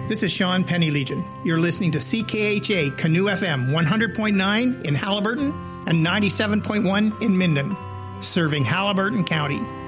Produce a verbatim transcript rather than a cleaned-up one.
This is Sean Penny Legion. You're listening to C K H A Canoe F M one hundred point nine in Haliburton and ninety-seven point one in Minden, serving Haliburton County.